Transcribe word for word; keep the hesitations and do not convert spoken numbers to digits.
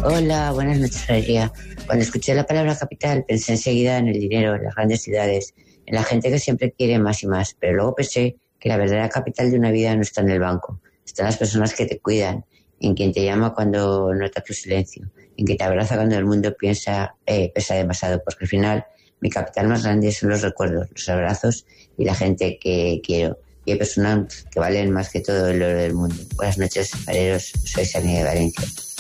Hola, buenas noches, Alegría. Cuando escuché la palabra capital pensé enseguida en el dinero, en las grandes ciudades, en la gente que siempre quiere más y más, pero luego pensé que la verdadera capital de una vida no está en el banco, está en las personas que te cuidan, en quien te llama cuando nota tu silencio, en que te abraza cuando el mundo piensa eh, pesa demasiado, porque al final mi capital más grande son los recuerdos, los abrazos y la gente que quiero. Y hay personas que valen más que todo el oro del mundo. Buenas noches, fareros. Soy Sani de Valencia.